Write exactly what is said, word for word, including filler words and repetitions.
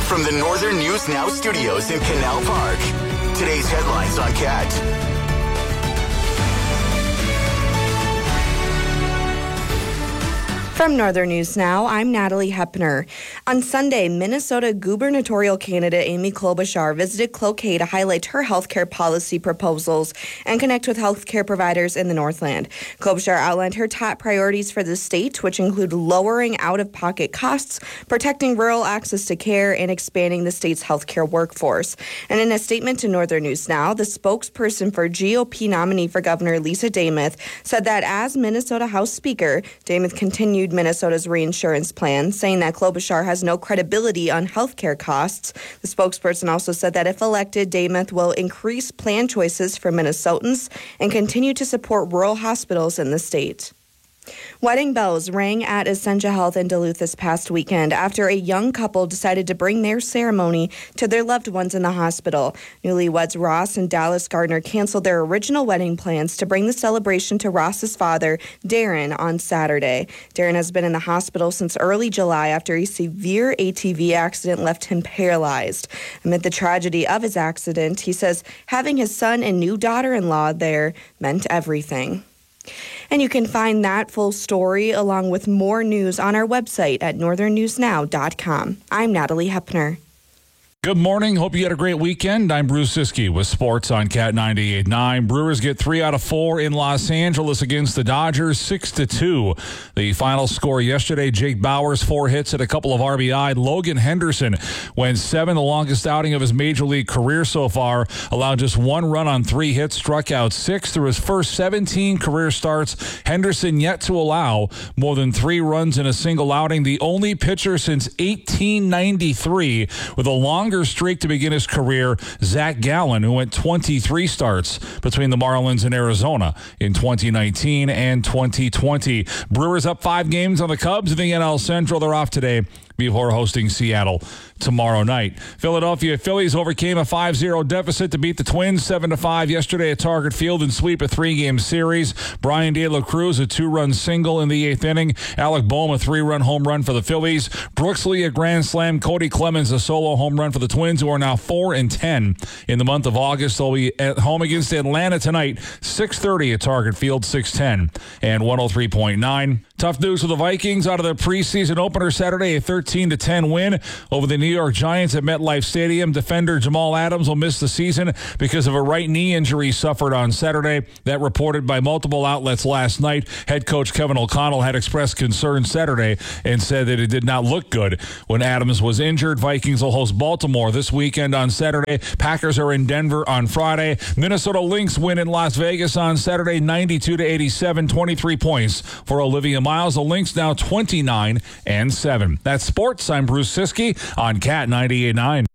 From the Northern News Now studios in Canal Park, today's headlines on Cat. From Northern News Now, I'm Natalie Hepner. On Sunday, Minnesota gubernatorial candidate Amy Klobuchar visited Cloquet to highlight her healthcare policy proposals and connect with healthcare providers in the Northland. Klobuchar outlined her top priorities for the state, which include lowering out-of-pocket costs, protecting rural access to care, and expanding the state's healthcare workforce. And in a statement to Northern News Now, the spokesperson for G O P nominee for Governor Lisa Demuth said that as Minnesota House Speaker, Demuth continued Minnesota's reinsurance plan, saying that Klobuchar has no credibility on health care costs. The spokesperson also said that if elected, Demuth will increase plan choices for Minnesotans and continue to support rural hospitals in the state. Wedding bells rang at Essentia Health in Duluth this past weekend after a young couple decided to bring their ceremony to their loved ones in the hospital. Newlyweds Ross and Dallas Gardner canceled their original wedding plans to bring the celebration to Ross's father, Darren, on Saturday. Darren has been in the hospital since early July after a severe A T V accident left him paralyzed. Amid the tragedy of his accident, he says having his son and new daughter-in-law there meant everything. And you can find that full story along with more news on our website at northern news now dot com. I'm Natalie Hepner. Good morning. Hope you had a great weekend. I'm Bruce Siskey with sports on Cat ninety-eight point nine. Brewers get three out of four in Los Angeles against the Dodgers, six to two. The final score yesterday, Jake Bauers, four hits and a couple of R B I. Logan Henderson went seven, the longest outing of his major league career so far. Allowed just one run on three hits, struck out six through his first seventeen career starts. Henderson yet to allow more than three runs in a single outing. The only pitcher since eighteen ninety-three with a long streak to begin his career, Zach Gallen, who went twenty-three starts between the Marlins and Arizona in twenty nineteen and twenty twenty. Brewers up five games on the Cubs in the N L Central. They're off today before hosting Seattle tomorrow night. Philadelphia Phillies overcame a five zero deficit to beat the Twins seven to five yesterday at Target Field and sweep a three-game series. Brian De La Cruz, a two-run single in the eighth inning. Alec Bohm, a three-run home run for the Phillies. Brooks Lee, a grand slam. Cody Clemens, a solo home run for the Twins, who are now four and ten in the month of August. They'll be at home against Atlanta tonight, six thirty at Target Field, six ten and one oh three point nine. Tough news for the Vikings out of their preseason opener Saturday, a thirteen to ten win over the New York Giants at MetLife Stadium. Defender Jamal Adams will miss the season because of a right knee injury suffered on Saturday. That reported by multiple outlets last night. Head coach Kevin O'Connell had expressed concern Saturday and said that it did not look good when Adams was injured. Vikings will host Baltimore this weekend on Saturday. Packers are in Denver on Friday. Minnesota Lynx win in Las Vegas on Saturday, ninety-two to eighty-seven, twenty-three points for Olivia Miles. The Lynx now twenty-nine and seven. That's sports. I'm Bruce Siskey on Cat ninety-eight point nine.